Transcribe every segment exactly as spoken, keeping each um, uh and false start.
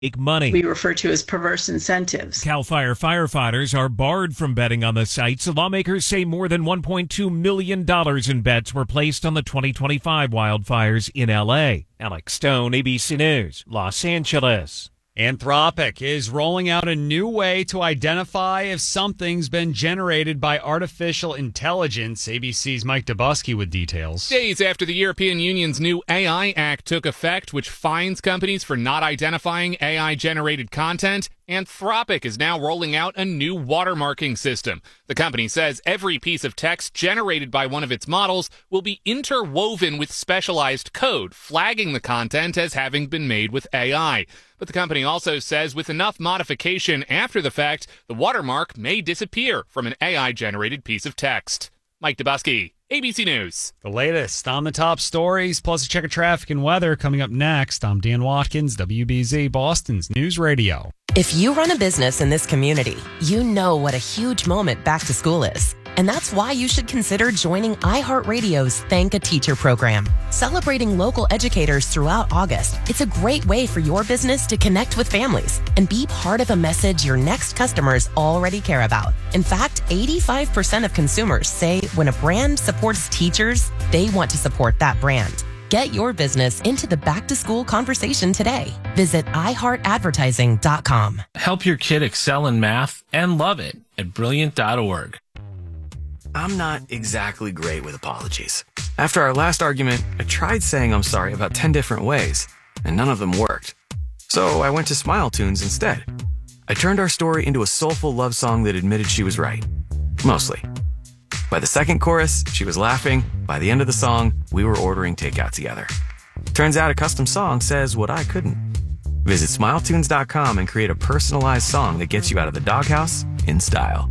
make money. We refer to as perverse incentives. CAL FIRE firefighters are barred from betting on the sites. Lawmakers say more than one point two million dollars in bets were placed on the twenty twenty-five wildfires in L A. Alex Stone, A B C News, Los Angeles. Anthropic is rolling out a new way to identify if something's been generated by artificial intelligence. A B C's Mike Dubusky with details. Days after the European Union's new A I Act took effect, which fines companies for not identifying A I-generated content, Anthropic is now rolling out a new watermarking system. The company says every piece of text generated by one of its models will be interwoven with specialized code, flagging the content as having been made with A I. But the company also says with enough modification after the fact, the watermark may disappear from an A I-generated piece of text. Mike Dubusky, A B C News. The latest on the top stories, plus a check of traffic and weather coming up next. I'm Dan Watkins, W B Z, Boston's News Radio. If you run a business in this community, you know what a huge moment back to school is. And that's why you should consider joining iHeartRadio's Thank a Teacher program. Celebrating local educators throughout August, it's a great way for your business to connect with families and be part of a message your next customers already care about. In fact, eighty-five percent of consumers say when a brand supports teachers, they want to support that brand. Get your business into the back-to-school conversation today. Visit i heart advertising dot com. Help your kid excel in math and love it at brilliant dot org. I'm not exactly great with apologies. After our last argument, I tried saying I'm sorry about ten different ways, and none of them worked. So I went to Smile Tunes instead. I turned our story into a soulful love song that admitted she was right. Mostly. By the second chorus, she was laughing. By the end of the song, we were ordering takeout together. Turns out a custom song says what I couldn't. Visit smile tunes dot com and create a personalized song that gets you out of the doghouse in style.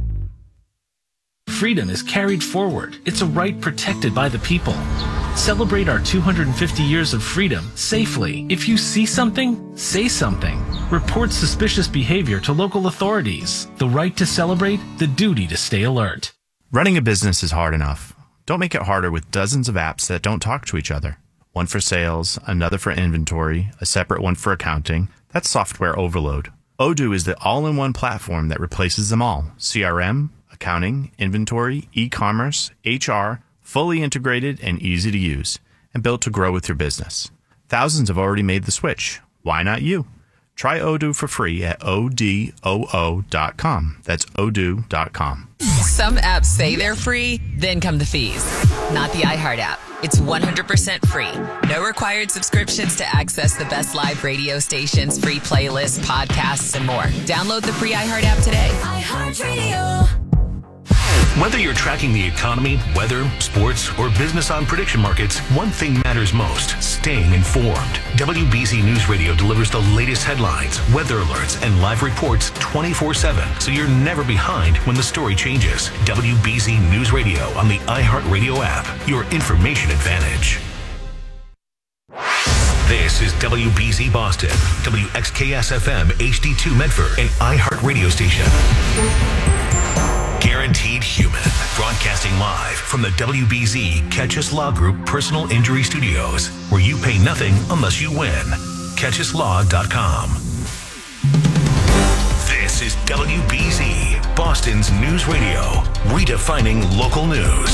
Freedom is carried forward. It's a right protected by the people. Celebrate our two hundred fifty years of freedom safely. If you see something, say something. Report suspicious behavior to local authorities. The right to celebrate, the duty to stay alert. Running a business is hard enough. Don't make it harder with dozens of apps that don't talk to each other. One for sales, another for inventory, a separate one for accounting. That's software overload. Odoo is the all-in-one platform that replaces them all. C R M, accounting, inventory, e-commerce, H R, fully integrated and easy to use, and built to grow with your business. Thousands have already made the switch. Why not you? Try Odoo for free at O D O O dot com. That's odoo dot com. Some apps say they're free, then come the fees. Not the iHeart app. It's one hundred percent free. No required subscriptions to access the best live radio stations, free playlists, podcasts, and more. Download the free iHeart app today. iHeartRadio. Whether you're tracking the economy, weather, sports, or business on prediction markets, one thing matters most: staying informed. W B Z News Radio delivers the latest headlines, weather alerts, and live reports twenty-four seven, so you're never behind when the story changes. W B Z News Radio on the iHeartRadio app, your information advantage. This is W B Z Boston, W X K S F M H D two Medford, an iHeart radio station. Guaranteed Human, broadcasting live from the W B Z Catch Us Law Group Personal Injury Studios, where you pay nothing unless you win. catch us law dot com. This is W B Z, Boston's news radio, redefining local news.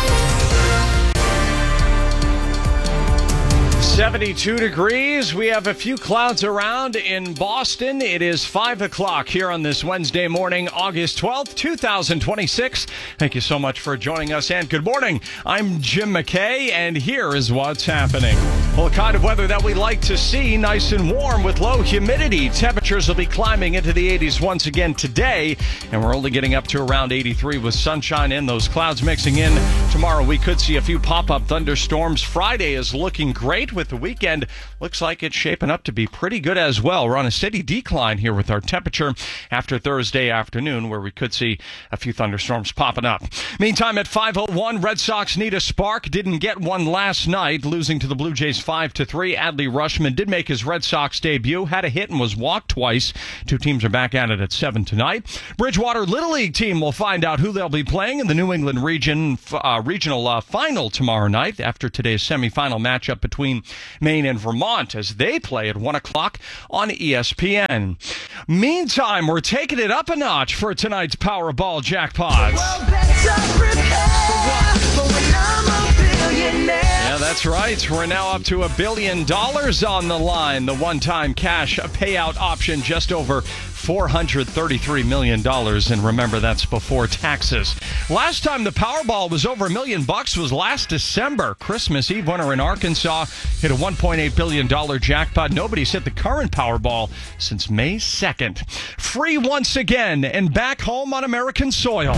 seventy-two degrees. We have a few clouds around in Boston. It is five o'clock here on this Wednesday morning, August twelfth, twenty twenty-six. Thank you so much for joining us, and good morning. I'm Jim McKay, and here is what's happening. Well, the kind of weather that we like to see, nice and warm with low humidity. Temperatures will be climbing into the eighties once again today, and we're only getting up to around eighty-three with sunshine and those clouds mixing in. Tomorrow we could see a few pop-up thunderstorms. Friday is looking great with the weekend. Looks like it's shaping up to be pretty good as well. We're on a steady decline here with our temperature after Thursday afternoon, where we could see a few thunderstorms popping up. Meantime, at five oh one, Red Sox need a spark. Didn't get one last night, losing to the Blue Jays five to three. Adley Rutschman did make his Red Sox debut, had a hit and was walked twice. Two teams are back at it at seven tonight. Bridgewater Little League team will find out who they'll be playing in the New England region uh, regional uh, final tomorrow night after today's semifinal matchup between Maine and Vermont as they play at one o'clock on E S P N. Meantime, we're taking it up a notch for tonight's Powerball jackpots. Well, better prepare for when I'm a billionaire. Yeah, that's right. We're now up to a billion dollars on the line. The one-time cash payout option just over four hundred thirty-three million dollars, and remember, that's before taxes. Last time the Powerball was over a million bucks was last December. Christmas Eve winner in Arkansas hit a one point eight billion dollars jackpot. Nobody's hit the current Powerball since May second. Free once again and back home on American soil.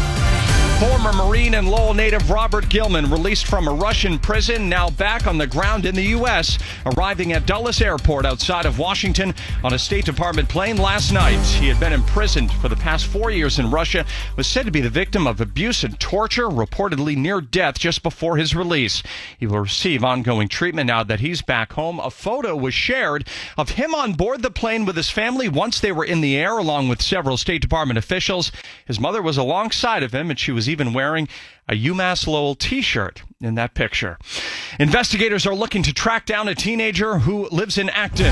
Former Marine and Lowell native Robert Gilman, released from a Russian prison, now back on the ground in the U S, arriving at Dulles Airport outside of Washington on a State Department plane last night. He had been imprisoned for the past four years in Russia, was said to be the victim of abuse and torture, reportedly near death just before his release. He will receive ongoing treatment now that he's back home. A photo was shared of him on board the plane with his family once they were in the air, along with several State Department officials. His mother was alongside of him, and she was even wearing a UMass Lowell t-shirt in that picture. Investigators are looking to track down a teenager who lives in Acton.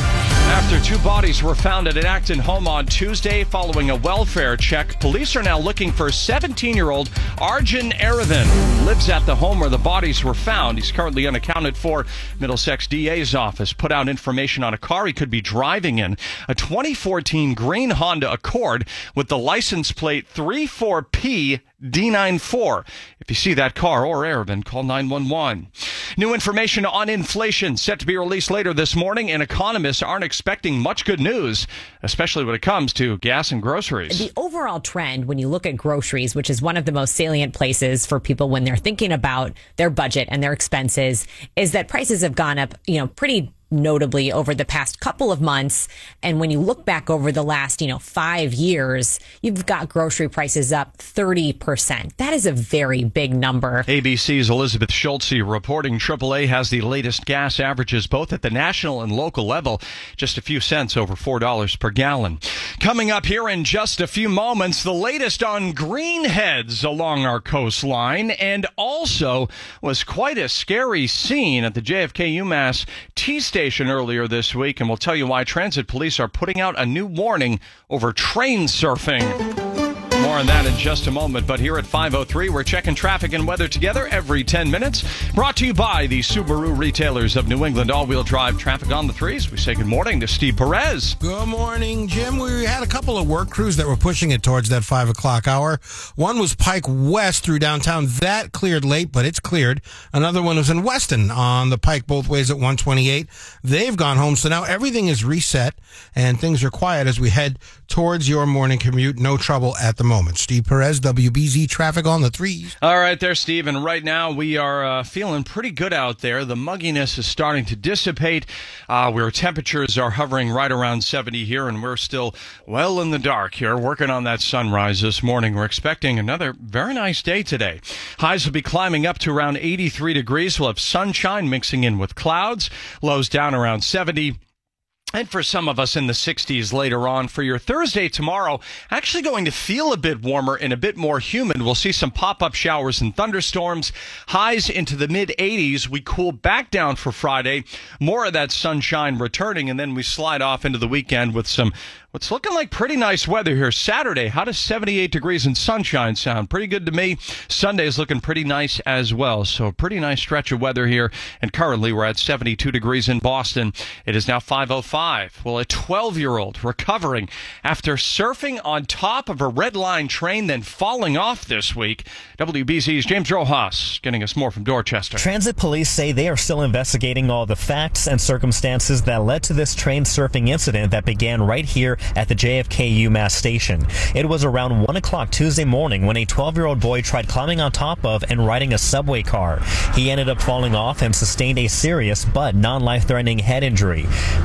After two bodies were found at an Acton home on Tuesday following a welfare check, police are now looking for seventeen-year-old Arjun Aravind, who lives at the home where the bodies were found. He's currently unaccounted for. Middlesex D A's office put out information on a car he could be driving in, a twenty fourteen green Honda Accord with the license plate three four P D ninety-four. If you see that car or Aravind, call nine one one. New information on inflation set to be released later this morning, and economists aren't expecting much good news, especially when it comes to gas and groceries. The overall trend, when you look at groceries, which is one of the most salient places for people when they're thinking about their budget and their expenses, is that prices have gone up, you know, pretty notably over the past couple of months. And when you look back over the last, you know, five years, you've got grocery prices up thirty percent. That is a very big number. A B C's Elizabeth Schultze reporting triple A has the latest gas averages both at the national and local level, just a few cents over four dollars per gallon. Coming up here in just a few moments, the latest on greenheads along our coastline, and also was quite a scary scene at the J F K UMass T-Station earlier this week, and we'll tell you why transit police are putting out a new warning over train surfing. More on that in just a moment, but here at five oh three, we're checking traffic and weather together every ten minutes. Brought to you by the Subaru retailers of New England. All-wheel drive traffic on the threes. We say good morning to Steve Perez. Good morning, Jim. We had a couple of work crews that were pushing it towards that five o'clock hour. One was Pike West through downtown. That cleared late, but it's cleared. Another one was in Weston on the Pike both ways at one twenty-eight. They've gone home, so now everything is reset, and things are quiet as we head towards your morning commute. No trouble at the moment. Steve Perez, W B Z traffic on the threes. All right there, Steve. And right now we are uh, feeling pretty good out there. The mugginess is starting to dissipate. Uh, where temperatures are hovering right around seventy here, and we're still well in the dark here, working on that sunrise this morning. We're expecting another very nice day today. Highs will be climbing up to around eighty-three degrees. We'll have sunshine mixing in with clouds. Lows down around seventy. And for some of us in the sixties later on. For your Thursday tomorrow, actually going to feel a bit warmer and a bit more humid. We'll see some pop-up showers and thunderstorms. Highs into the mid-eighties. We cool back down for Friday. More of that sunshine returning, and then we slide off into the weekend with some what's looking like pretty nice weather here. Saturday, how does seventy-eight degrees and sunshine sound? Pretty good to me. Sunday is looking pretty nice as well. So a pretty nice stretch of weather here. And currently we're at seventy-two degrees in Boston. It is now five oh five. Well, a twelve-year-old recovering after surfing on top of a Red Line train, then falling off this week. W B Z's James Rojas getting us more from Dorchester. Transit police say they are still investigating all the facts and circumstances that led to this train surfing incident that began right here at the J F K UMass station. It was around one o'clock Tuesday morning when a twelve-year-old boy tried climbing on top of and riding a subway car. He ended up falling off and sustained a serious but non-life-threatening head injury. Police say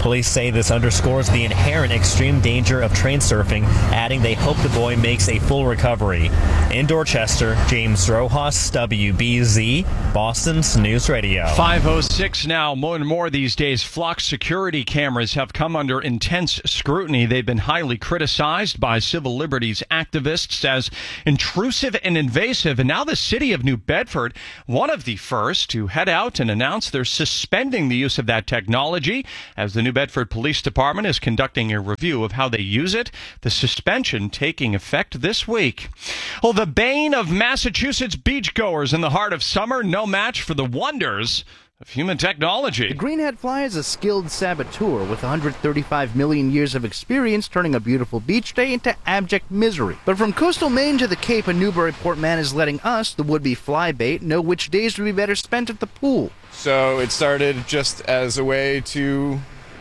say this underscores the inherent extreme danger of train surfing, adding they hope the boy makes a full recovery. In Dorchester, James Rojas, W B Z, Boston's News Radio. five oh six now. More and more these days, flock security cameras have come under intense scrutiny. They've been highly criticized by civil liberties activists as intrusive and invasive. And now the city of New Bedford, one of the first to head out and announce they're suspending the use of that technology as the New Bedford Police Department is conducting a review of how they use it. The suspension taking effect this week. Well, the bane of Massachusetts beachgoers in the heart of summer, no match for the wonders of human technology. The greenhead fly is a skilled saboteur with one hundred thirty-five million years of experience turning a beautiful beach day into abject misery. But from coastal Maine to the Cape, a Newburyport man is letting us, the would-be fly bait, know which days would be better spent at the pool. So it started just as a way to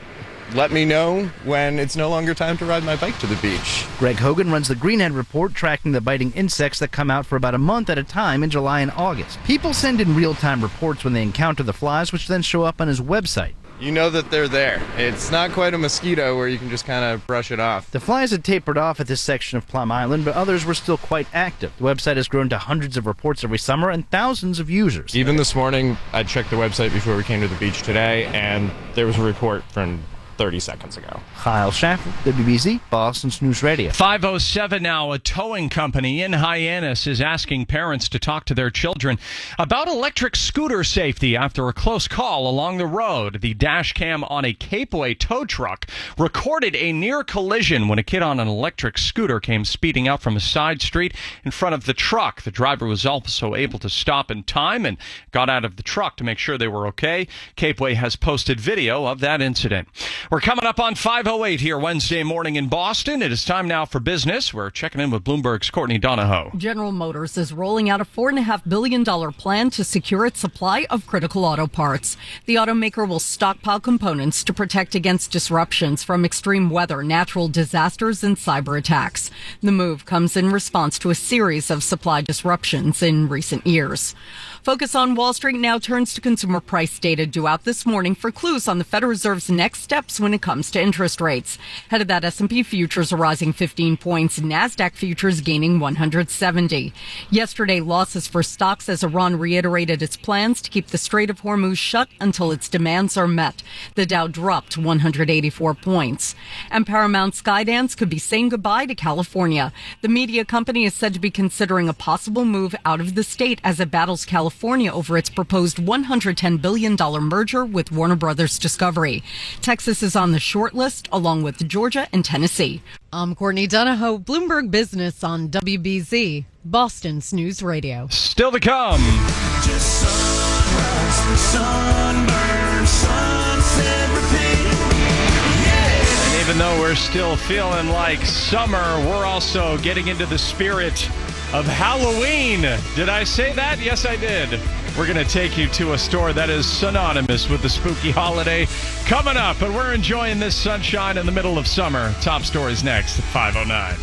let me know when it's no longer time to ride my bike to the beach. Greg Hogan runs the Greenhead Report, tracking the biting insects that come out for about a month at a time in July and August. People send in real-time reports when they encounter the flies, which then show up on his website. You know that they're there. It's not quite a mosquito where you can just kind of brush it off. The flies had tapered off at this section of Plum Island, but others were still quite active. The website has grown to hundreds of reports every summer and thousands of users. Even this morning, I checked the website before we came to the beach today, and there was a report from thirty seconds ago. Kyle Schaffer, W B Z, Boston's News Radio. five oh seven now. A towing company in Hyannis is asking parents to talk to their children about electric scooter safety after a close call along the road. The dash cam on a Capeway tow truck recorded a near collision when a kid on an electric scooter came speeding out from a side street in front of the truck. The driver was also able to stop in time and got out of the truck to make sure they were okay. Capeway has posted video of that incident. We're coming up on five oh eight here Wednesday morning in Boston. It is time now for business. We're checking in with Bloomberg's Courtney Donahoe. General Motors is rolling out a four point five billion dollars plan to secure its supply of critical auto parts. The automaker will stockpile components to protect against disruptions from extreme weather, natural disasters, and cyber attacks. The move comes in response to a series of supply disruptions in recent years. Focus on Wall Street now turns to consumer price data due out this morning for clues on the Federal Reserve's next steps when it comes to interest rates. Head of that, S and P futures are rising fifteen points, NASDAQ futures gaining one hundred seventy. Yesterday, losses for stocks as Iran reiterated its plans to keep the Strait of Hormuz shut until its demands are met. The Dow dropped one hundred eighty-four points. And Paramount Skydance could be saying goodbye to California. The media company is said to be considering a possible move out of the state as it battles California over its proposed one hundred ten billion dollars merger with Warner Brothers Discovery. Texas is on the short list, along with Georgia and Tennessee. I'm Courtney Donahoe, Bloomberg Business on W B Z, Boston's News Radio. Still to come. Just sunrise, sunburn, sunset, repeat. Yeah. And even though we're still feeling like summer, we're also getting into the spirit of Halloween. Did I say that? Yes, I did. We're going to take you to a store that is synonymous with the spooky holiday coming up, and we're enjoying this sunshine in the middle of summer. Top stories next at five oh nine.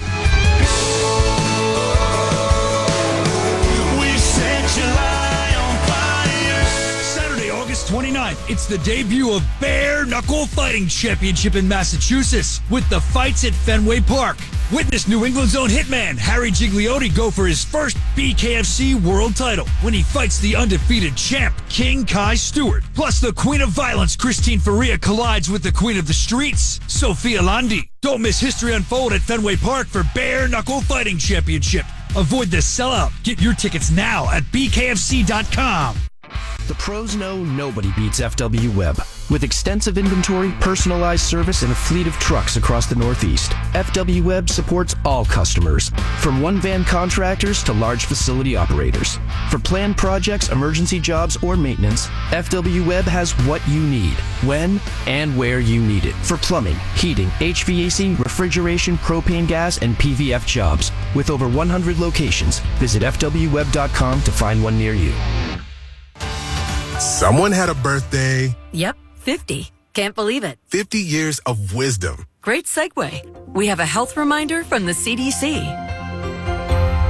We set July on fire. Saturday, August twenty-ninth, it's the debut of Bare Knuckle Fighting Championship in Massachusetts with the fights at Fenway Park. Witness New England's own hitman Harry Gigliotti go for his first B K F C world title when he fights the undefeated champ King Kai Stewart. Plus, the Queen of Violence Christine Faria collides with the Queen of the Streets Sophia Landi. Don't miss history unfold at Fenway Park for Bare Knuckle Fighting Championship. Avoid the sellout. Get your tickets now at B K F C dot com. The pros know nobody beats F W Web. With extensive inventory, personalized service, and a fleet of trucks across the Northeast, F W Web supports all customers, from one-van contractors to large facility operators. For planned projects, emergency jobs, or maintenance, F W Web has what you need, when and where you need it. For plumbing, heating, H V A C, refrigeration, propane gas, and P V F jobs. With over one hundred locations, visit F W web dot com to find one near you. Someone had a birthday. Yep, fifty. Can't believe it. fifty years of wisdom. Great segue. We have a health reminder from the C D C.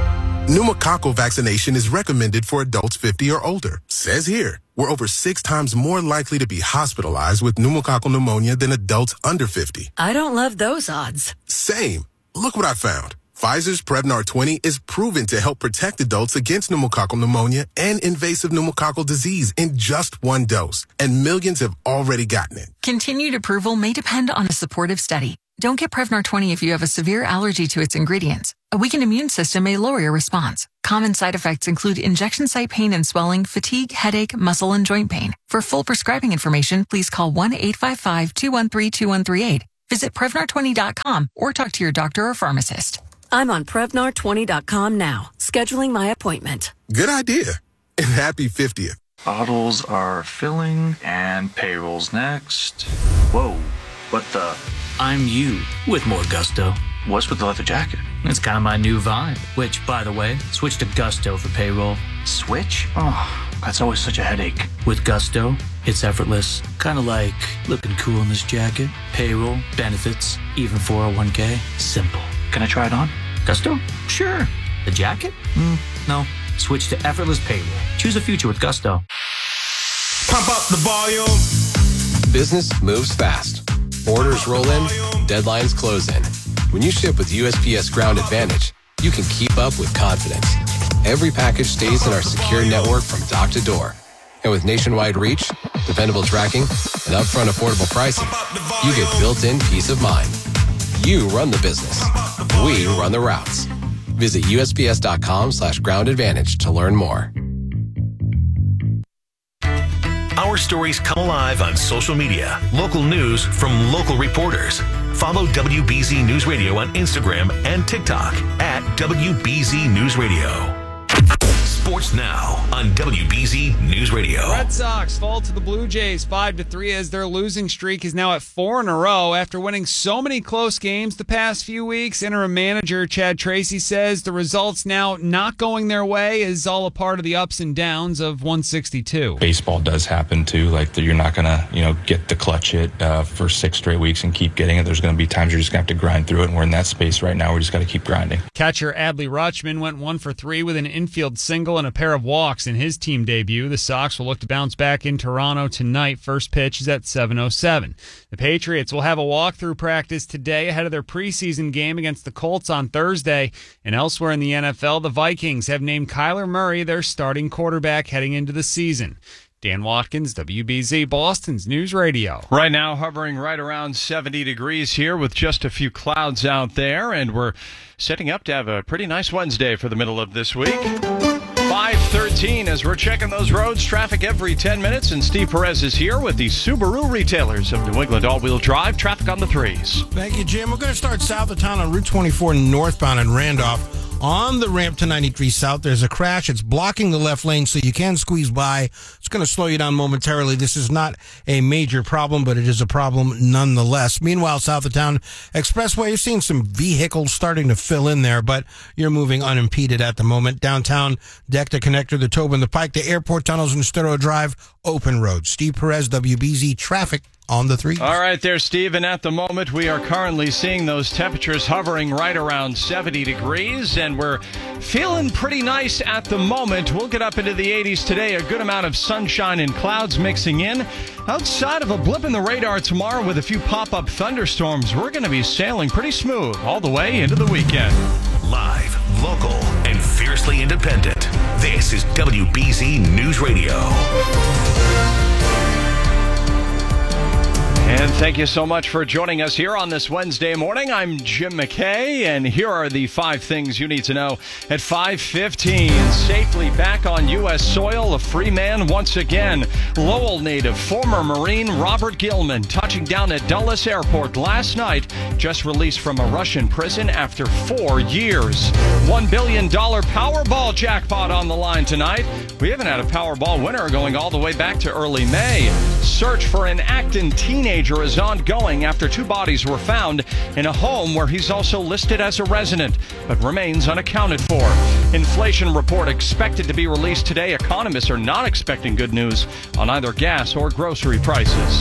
Pneumococcal vaccination is recommended for adults fifty or older. Says here, we're over six times more likely to be hospitalized with pneumococcal pneumonia than adults under fifty. I don't love those odds. Same. Look what I found. Pfizer's Prevnar twenty is proven to help protect adults against pneumococcal pneumonia and invasive pneumococcal disease in just one dose. And millions have already gotten it. Continued approval may depend on a supportive study. Don't get Prevnar twenty if you have a severe allergy to its ingredients. A weakened immune system may lower your response. Common side effects include injection site pain and swelling, fatigue, headache, muscle, and joint pain. For full prescribing information, please call one eight five five, two one three, two one three eight. Visit Prevnar twenty dot com or talk to your doctor or pharmacist. I'm on Prevnar twenty dot com now, scheduling my appointment. Good idea. And happy fiftieth. Bottles are filling and payroll's next. Whoa, what the? I'm you with more gusto. What's with the leather jacket? It's kind of my new vibe, which, by the way, switch to Gusto for payroll. Switch? Oh, that's always such a headache. With Gusto, it's effortless. Kind of like looking cool in this jacket. Payroll, benefits, even four oh one k. Simple. Can I try it on? Gusto? Sure. The jacket? Mm, no. Switch to effortless payroll. Choose a future with Gusto. Pump up the volume. Business moves fast. Orders roll in, deadlines close in. When you ship with U S P S Ground Advantage, you can keep up with confidence. Every package stays in our secure network from dock to door. And with nationwide reach, dependable tracking, and upfront affordable pricing, you get built-in peace of mind. You run the business. We run the routes. Visit U S P S dot com slash ground advantage to learn more. Our stories come alive on social media. Local news from local reporters. Follow W B Z News Radio on Instagram and TikTok at W B Z News Radio. Sports now on W B Z News Radio. Red Sox fall to the Blue Jays five to three as their losing streak is now at four in a row after winning so many close games the past few weeks. Interim manager Chad Tracy says the results now not going their way is all a part of the ups and downs of one sixty-two. Baseball does happen too. Like you're not going to, you know, get the clutch hit uh, for six straight weeks and keep getting it. There's going to be times you're just going to have to grind through it, and we're in that space right now. We just got to keep grinding. Catcher Adley Rutschman went one for three with an infield single and a pair of walks in his team debut. The Sox will look to bounce back in Toronto tonight. First pitch is at seven oh seven. The Patriots will have a walkthrough practice today ahead of their preseason game against the Colts on Thursday. And elsewhere in the N F L, the Vikings have named Kyler Murray their starting quarterback heading into the season. Dan Watkins, W B Z Boston's News Radio. Right now, hovering right around seventy degrees here with just a few clouds out there, and we're setting up to have a pretty nice Wednesday for the middle of this week. five thirteen as we're checking those roads. Traffic every ten minutes, and Steve Perez is here with the Subaru retailers of New England all-wheel drive. Traffic on the threes. Thank you, Jim. We're going to start south of town on Route twenty-four northbound in Randolph. On the ramp to ninety-three South, there's a crash. It's blocking the left lane, so you can squeeze by. It's going to slow you down momentarily. This is not a major problem, but it is a problem nonetheless. Meanwhile, south of town, Expressway, you're seeing some vehicles starting to fill in there, but you're moving unimpeded at the moment. Downtown, deck to connector, the Tobin, the Pike, the airport tunnels, and Estero Drive, open road. Steve Perez, W B Z Traffic on the three. All right there, Steve. And at the moment, we are currently seeing those temperatures hovering right around seventy degrees, and we're feeling pretty nice at the moment. We'll get up into the eighties today. A good amount of sunshine and clouds mixing in. Outside of a blip in the radar tomorrow with a few pop-up thunderstorms, we're going to be sailing pretty smooth all the way into the weekend. Live, local, and fiercely independent. This is W B Z News Radio. And thank you so much for joining us here on this Wednesday morning. I'm Jim McKay, and here are the five things you need to know at five fifteen. Safely back on U S soil, a free man once again. Lowell native, former Marine Robert Gilman, touching down at Dulles Airport last night, just released from a Russian prison after four years. One billion dollars Powerball jackpot on the line tonight. We haven't had a Powerball winner going all the way back to early May. Search for an Acton teenager is ongoing after two bodies were found in a home where he's also listed as a resident, but remains unaccounted for. Inflation report expected to be released today. Economists are not expecting good news on either gas or grocery prices.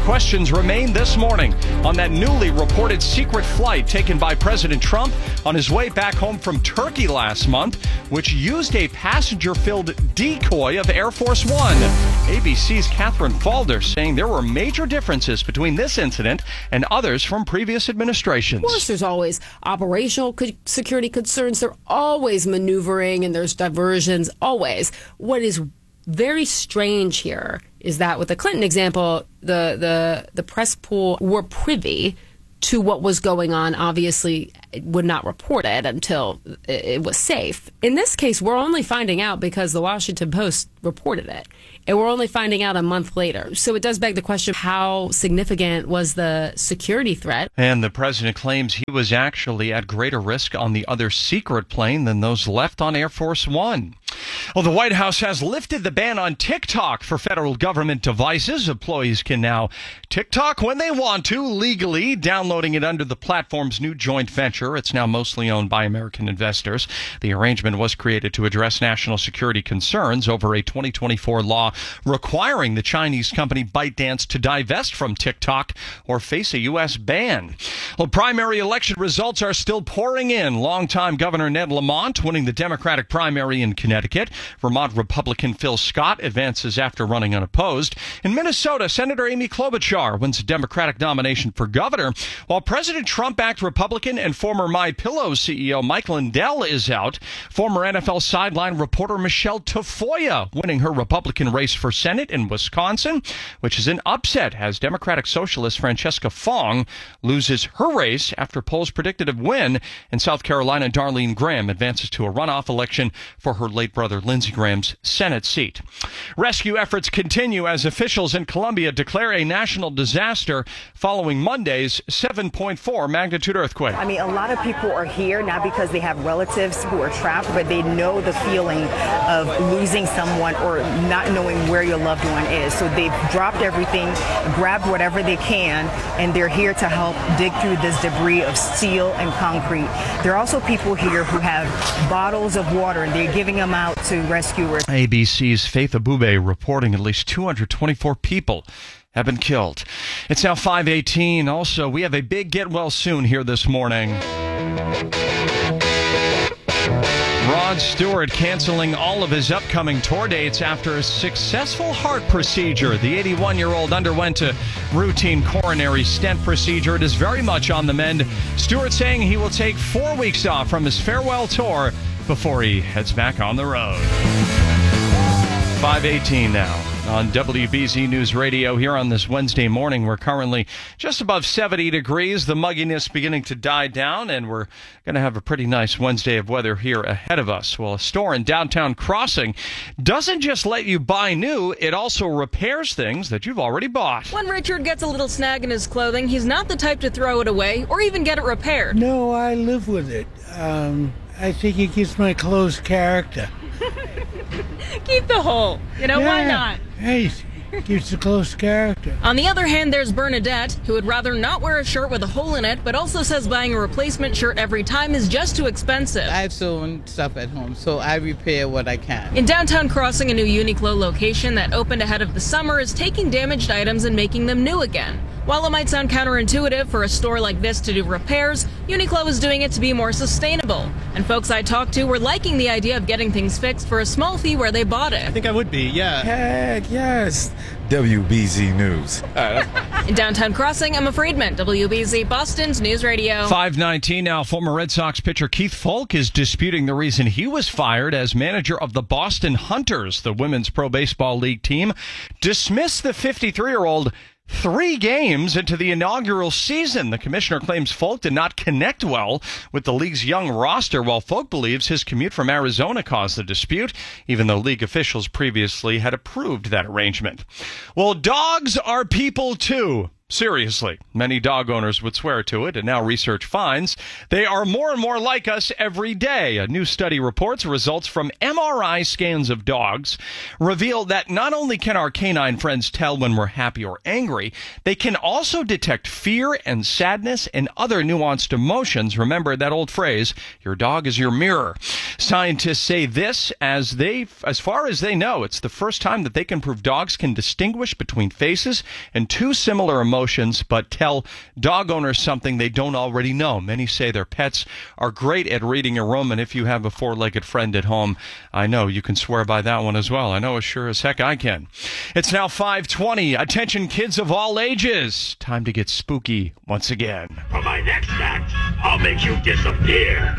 questions remain this morning on that newly reported secret flight taken by President Trump on his way back home from Turkey last month, which used a passenger-filled decoy of Air Force One. A B C's Catherine Falder saying there were major differences between this incident and others from previous administrations. Of course, there's always operational co- security concerns. They're always maneuvering and there's diversions, always. What is very strange here is that with the Clinton example, the, the, the press pool were privy to what was going on, obviously would not report it until it was safe. In this case, we're only finding out because the Washington Post reported it. And we're only finding out a month later. So it does beg the question, how significant was the security threat? And the president claims he was actually at greater risk on the other secret plane than those left on Air Force One. Well, the White House has lifted the ban on TikTok for federal government devices. Employees can now TikTok when they want to, legally, downloading it under the platform's new joint venture. It's now mostly owned by American investors. The arrangement was created to address national security concerns over a twenty twenty-four law requiring the Chinese company ByteDance to divest from TikTok or face a U S ban. Well, primary election results are still pouring in. Longtime Governor Ned Lamont winning the Democratic primary in Connecticut. Vermont Republican Phil Scott advances after running unopposed. In Minnesota, Senator Amy Klobuchar wins a Democratic nomination for governor, while President Trump-backed Republican and former MyPillow C E O Mike Lindell is out. Former N F L sideline reporter Michelle Tafoya winning her Republican race for Senate in Wisconsin, which is an upset as Democratic Socialist Francesca Fong loses her race after polls predicted a win. In South Carolina, Darlene Graham advances to a runoff election for her late brother Lindsey Graham's Senate seat. Rescue efforts continue as officials in Colombia declare a national disaster following Monday's seven point four magnitude earthquake. I mean, a lot of people are here not because they have relatives who are trapped, but they know the feeling of losing someone or not knowing where your loved one is. So they've dropped everything, grabbed whatever they can, and they're here to help dig through this debris of steel and concrete. There are also people here who have bottles of water, and they're giving them out to rescuers. A B C's Faith Abube reporting at least two hundred twenty-four people have been killed. It's now five eighteen. Also, we have a big get well soon here this morning. Rod Stewart canceling all of his upcoming tour dates after a successful heart procedure. The eighty-one-year-old underwent a routine coronary stent procedure. It is very much on the mend. Stewart saying he will take four weeks off from his farewell tour before he heads back on the road. five eighteen now on W B Z News Radio here on this Wednesday morning. We're currently just above seventy degrees. The mugginess beginning to die down, and we're going to have a pretty nice Wednesday of weather here ahead of us. Well, a store in downtown Crossing doesn't just let you buy new, it also repairs things that you've already bought. When Richard gets a little snag in his clothing, he's not the type to throw it away or even get it repaired. No, I live with it. Um, I think it gives my clothes character. Keep the hole. You know, yeah. Why not? Hey, gives the close character. On the other hand, there's Bernadette, who would rather not wear a shirt with a hole in it, but also says buying a replacement shirt every time is just too expensive. I have sewn stuff at home, so I repair what I can. In downtown Crossing, a new Uniqlo location that opened ahead of the summer is taking damaged items and making them new again. While it might sound counterintuitive for a store like this to do repairs, Uniqlo is doing it to be more sustainable. And folks I talked to were liking the idea of getting things fixed for a small fee where they bought it. I think I would be, yeah. Heck yes. W B Z News. In downtown Crossing, Emma Friedman, W B Z Boston's News Radio. five nineteen now. Former Red Sox pitcher Keith Foulke is disputing the reason he was fired as manager of the Boston Hunters, the Women's Pro Baseball League team. Dismissed the fifty-three-year-old three games into the inaugural season. The commissioner claims Foulke did not connect well with the league's young roster, while Foulke believes his commute from Arizona caused the dispute, even though league officials previously had approved that arrangement. Well, dogs are people too. Seriously, many dog owners would swear to it, and now research finds they are more and more like us every day. A new study reports results from M R I scans of dogs reveal that not only can our canine friends tell when we're happy or angry, they can also detect fear and sadness and other nuanced emotions. Remember that old phrase, your dog is your mirror. Scientists say this as they, as far as they know, it's the first time that they can prove dogs can distinguish between faces and two similar emotions. Emotions, but tell dog owners something they don't already know. Many say their pets are great at reading a room, and if you have a four-legged friend at home, I know you can swear by that one as well. I know as sure as heck I can. It's now five twenty. Attention kids of all ages. Time to get spooky once again. For my next act, I'll make you disappear.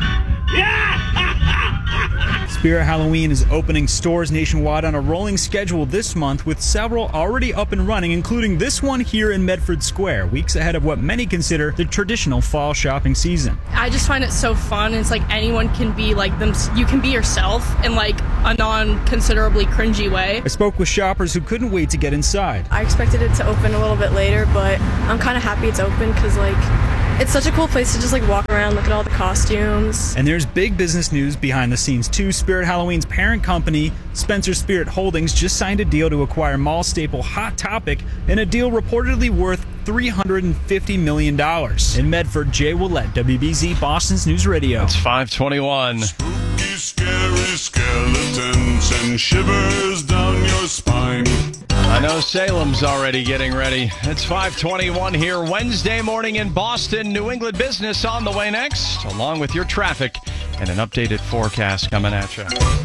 Spirit Halloween is opening stores nationwide on a rolling schedule this month with several already up and running, including this one here in Medford Square, weeks ahead of what many consider the traditional fall shopping season. I just find it so fun. It's like anyone can be like them. You can be yourself in like a non-considerably cringy way. I spoke with shoppers who couldn't wait to get inside. I expected it to open a little bit later, but I'm kind of happy it's open because like it's such a cool place to just like walk around, look at all the costumes. And there's big business news behind the scenes too. Spirit Halloween's parent company, Spencer Spirit Holdings, just signed a deal to acquire mall staple Hot Topic in a deal reportedly worth three hundred fifty million dollars. In Medford, Jay Willett, W B Z Boston's News Radio. It's five twenty-one. Spooky, scary skeletons and shivers down your spine. I know Salem's already getting ready. It's five twenty-one here, Wednesday morning in Boston. New England business on the way next, along with your traffic and an updated forecast coming at you.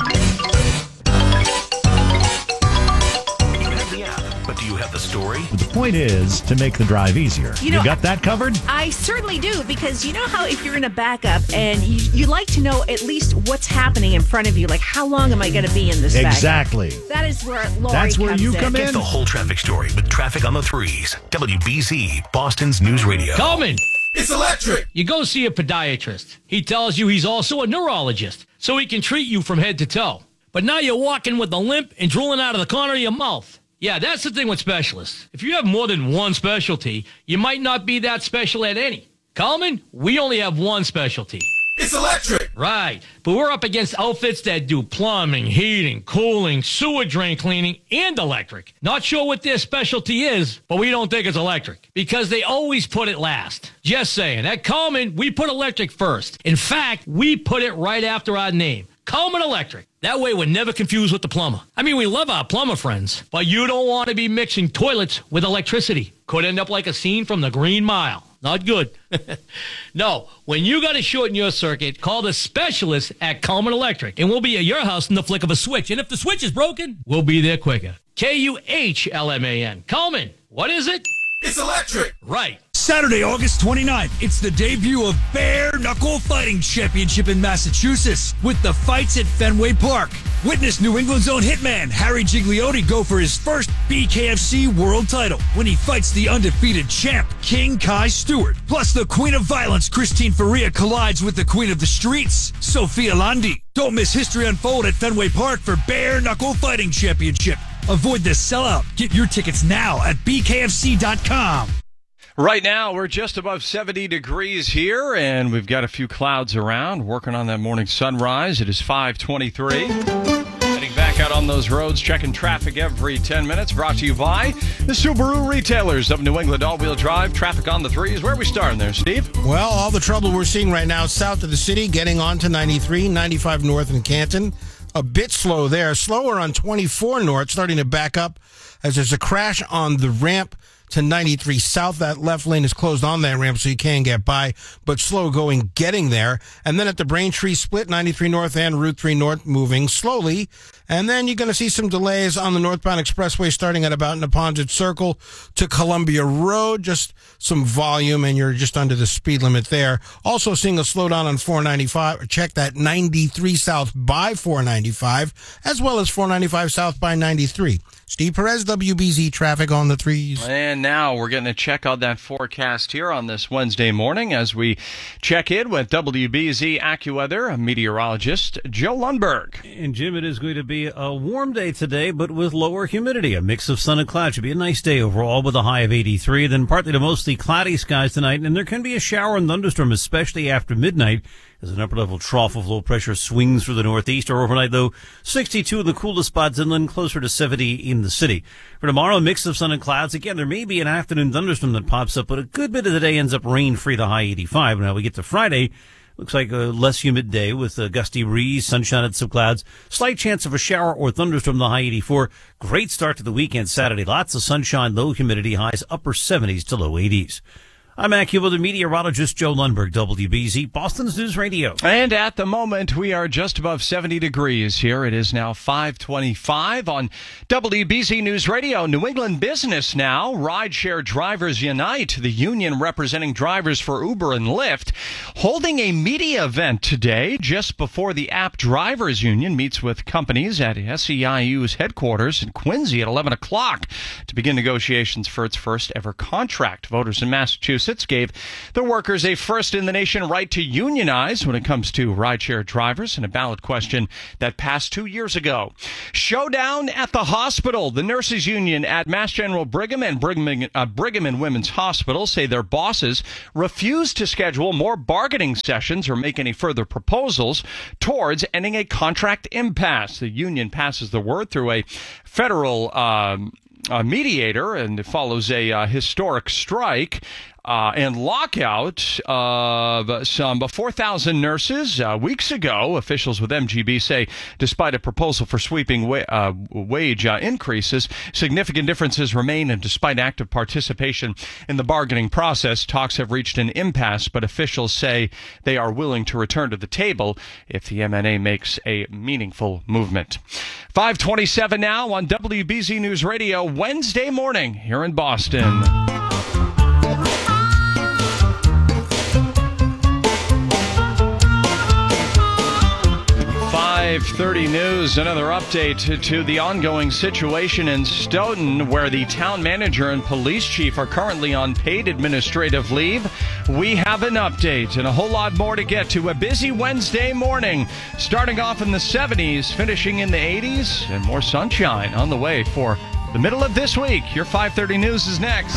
But do you have the story? The point is to make the drive easier. You, know, you got that covered? I certainly do, because you know how if you're in a backup and you, you like to know at least what's happening in front of you, like how long am I going to be in this exactly. backup? That is where Lori That's where comes you in. come in. Get the whole traffic story with Traffic on the Threes. W B Z, Boston's News Radio. Coleman. It's electric. You go see a podiatrist. He tells you he's also a neurologist, so he can treat you from head to toe. But now you're walking with a limp and drooling out of the corner of your mouth. Yeah, that's the thing with specialists. If you have more than one specialty, you might not be that special at any. Coleman, we only have one specialty. It's electric. Right, but we're up against outfits that do plumbing, heating, cooling, sewer drain cleaning, and electric. Not sure what their specialty is, but we don't think it's electric, because they always put it last. Just saying, at Coleman, we put electric first. In fact, we put it right after our name. Coleman Electric. That way we're never confused with the plumber. I mean, we love our plumber friends, but you don't want to be mixing toilets with electricity. Could end up like a scene from the Green Mile. Not good. No, when you got to shorten your circuit, call the specialist at Coleman Electric, and we'll be at your house in the flick of a switch. And if the switch is broken, we'll be there quicker. K U H L M A N. Coleman, what is it? It's electric. Right. Saturday, August twenty-ninth, it's the debut of Bare Knuckle Fighting Championship in Massachusetts with the fights at Fenway Park. Witness New England's own hitman Harry Gigliotti go for his first B K F C world title when he fights the undefeated champ King Kai Stewart. Plus, the Queen of Violence Christine Faria collides with the Queen of the Streets Sophia Landi. Don't miss history unfold at Fenway Park for Bare Knuckle Fighting Championship. Avoid the sellout. Get your tickets now at B K F C dot com. Right now, we're just above seventy degrees here, and we've got a few clouds around, working on that morning sunrise. It is five twenty-three. Heading back out on those roads, checking traffic every ten minutes, brought to you by the Subaru retailers of New England all-wheel drive. Traffic on the threes. Where are we starting there, Steve? Well, all the trouble we're seeing right now south of the city, getting on to ninety-three, ninety-five north in Canton. A bit slow there. Slower on twenty-four north, starting to back up as there's a crash on the ramp to ninety-three south. That left lane is closed on that ramp, so you can get by, but slow going getting there. And then at the Braintree split, ninety-three north and Route three north moving slowly. And then you're going to see some delays on the northbound expressway starting at about Neponset Circle to Columbia Road. Just some volume, and you're just under the speed limit there. Also seeing a slowdown on four ninety-five. Check that ninety-three south by four ninety-five, as well as four ninety-five south by ninety-three. Steve Perez, W B Z traffic on the threes. And now we're going to check on that forecast here on this Wednesday morning as we check in with W B Z AccuWeather meteorologist Joe Lundberg. And Jim, it is going to be a warm day today, but with lower humidity. A mix of sun and cloud. Should be a nice day overall with a high of eighty-three. Then partly to mostly cloudy skies tonight, and there can be a shower and thunderstorm, especially after midnight, as an upper-level trough of low pressure swings through the northeast. Or overnight, though, sixty-two in the coolest spots inland, closer to seventy in the city. For tomorrow, a mix of sun and clouds. Again, there may be an afternoon thunderstorm that pops up, but a good bit of the day ends up rain-free, the high eighty-five. Now we get to Friday. Looks like a less humid day with a gusty breeze, sunshine and some clouds. Slight chance of a shower or thunderstorm, the high eighty-four. Great start to the weekend Saturday. Lots of sunshine, low humidity, highs upper seventies to low eighties. I'm AccuWeather meteorologist Joe Lundberg, W B Z, Boston's News Radio. And at the moment, we are just above seventy degrees here. It is now five twenty-five on W B Z News Radio. New England Business Now. Rideshare Drivers Unite, the union representing drivers for Uber and Lyft, holding a media event today just before the App Drivers Union meets with companies at S E I U's headquarters in Quincy at eleven o'clock to begin negotiations for its first ever contract. Voters in Massachusetts gave the workers a first-in-the-nation right to unionize when it comes to rideshare drivers in a ballot question that passed two years ago. Showdown at the hospital. The nurses union at Mass General Brigham and Brigham, uh, Brigham and Women's Hospital say their bosses refuse to schedule more bargaining sessions or make any further proposals towards ending a contract impasse. The union passes the word through a federal um, uh, mediator, and it follows a uh, historic strike Uh, and lockout of some four thousand nurses uh, weeks ago. Officials with M G B say despite a proposal for sweeping wa- uh, wage uh, increases, significant differences remain, and despite active participation in the bargaining process, talks have reached an impasse, but officials say they are willing to return to the table if the M N A makes a meaningful movement. five twenty-seven now on W B Z News Radio, Wednesday morning here in Boston. five thirty News, another update to, to the ongoing situation in Stoughton, where the town manager and police chief are currently on paid administrative leave. We have an update and a whole lot more to get to. A busy Wednesday morning, starting off in the seventies, finishing in the eighties, and more sunshine on the way for the middle of this week. Your five thirty News is next.